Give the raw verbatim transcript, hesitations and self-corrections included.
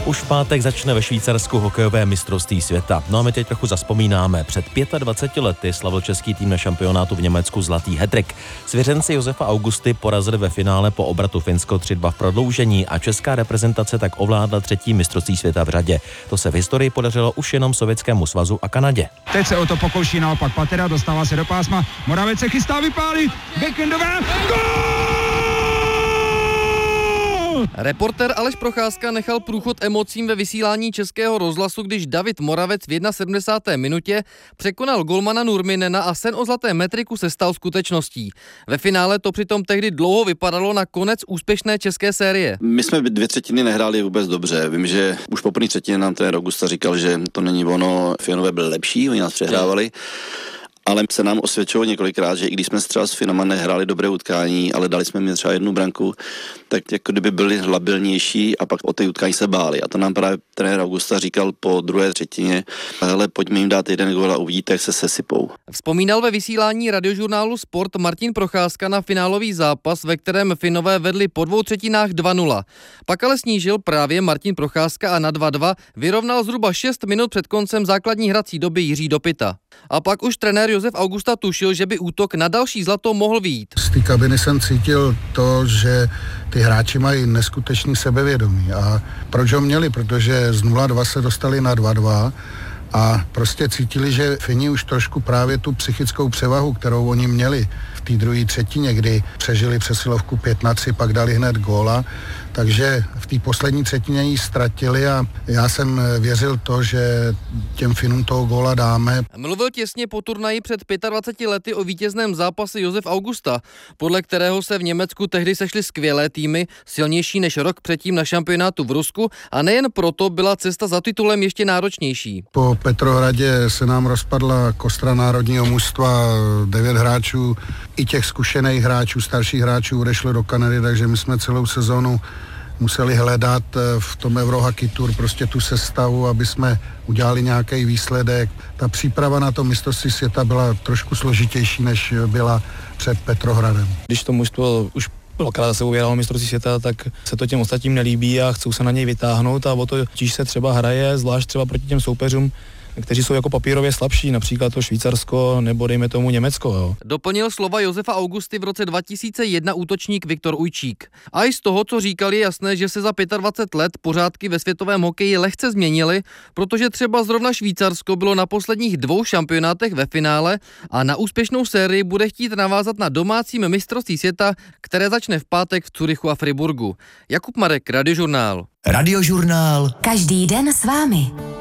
Už v pátek začne ve Švýcarsku hokejové mistrovství světa. No a my teď trochu zazpomínáme. Před dvaceti pěti lety slavil český tým na šampionátu v Německu zlatý hat-trick. Svěřenci Josefa Augusty porazili ve finále po obratu Finsko tři dva v prodloužení a česká reprezentace tak ovládla třetí mistrovství světa v řadě. To se v historii podařilo už jenom Sovětskému svazu a Kanadě. Teď se o to pokouší naopak Patera, dostává se do pásma. Moravec se chystá vypálit. Backendové. Gól! Reportér Aleš Procházka nechal průchod emocím ve vysílání Českého rozhlasu, když David Moravec v sedmdesáté jedné minutě překonal golmana Nurminena a sen o zlaté metriku se stal skutečností. Ve finále to přitom tehdy dlouho vypadalo na konec úspěšné české série. My jsme dvě třetiny nehráli vůbec dobře. Vím, že už po první třetině nám ten Augusta říkal, že to není ono, Finové byli lepší, oni nás přehrávali. Ale se nám osvědčilo několikrát, že i když jsme třeba s Finama nehráli dobré utkání, ale dali jsme mi třeba jednu branku, tak jako kdyby byli labilnější a pak o té utkání se báli. A to nám právě trenér Augusta říkal po druhé třetině, hele, pojďme jim dát jeden gól a uvidíte, jak se sesypou. Vzpomínal ve vysílání radiožurnálu Sport Martin Procházka na finálový zápas, ve kterém Finové vedli po dvou třetinách dva nula. Pak ale snížil právě Martin Procházka a na dva dva vyrovnal zhruba šest minut před koncem základní hrací doby Jiří Dopita. A pak už trenér Josef Augusta tušil, že by útok na další zlato mohl vyjít. Z té kabiny jsem cítil to, že ty hráči mají neskutečný sebevědomí. A proč ho měli? Protože z nula dva se dostali na dva dva a prostě cítili, že Fini už trošku právě tu psychickou převahu, kterou oni měli v té druhé třetině, kdy přežili přesilovku pět na tři, pak dali hned góla, takže v té poslední třetině ji ztratili a já jsem věřil to, že těm Finům toho góla dáme. Mluvil těsně po turnaji před dvaceti pěti lety o vítězném zápase Josef Augusta, podle kterého se v Německu tehdy sešly skvělé týmy, silnější než rok předtím na šampionátu v Rusku a nejen proto byla cesta za titulem ještě náročnější. Po Petrohradě se nám rozpadla kostra národního mužstva, devět hráčů, i těch zkušených hráčů, starších hráčů odešli do Kanady, takže my jsme celou sezónu museli hledat v tom Eurohockey Tour prostě tu sestavu, aby jsme udělali nějaký výsledek. Ta příprava na to mistrovství světa byla trošku složitější, než byla před Petrohradem. Když to mužstvo už dvakrát za sebou vyhrálo mistrovství světa, tak se to těm ostatním nelíbí a chcou se na něj vytáhnout a o to tíž se třeba hraje, zvlášť třeba proti těm soupeřům, kteří jsou jako papírově slabší, například to Švýcarsko nebo dejme tomu Německo. Jo. Doplnil slova Josefa Augusty v roce dva tisíce jedna útočník Viktor Ujčík. A i z toho, co říkal, je jasné, že se za dvacet pět let pořádky ve světovém hokeji lehce změnily, protože třeba zrovna Švýcarsko bylo na posledních dvou šampionátech ve finále a na úspěšnou sérii bude chtít navázat na domácím mistrovství světa, které začne v pátek v Curychu a Friburgu. Jakub Marek, Radiožurnál. Radiožurnál. Každý den s vámi.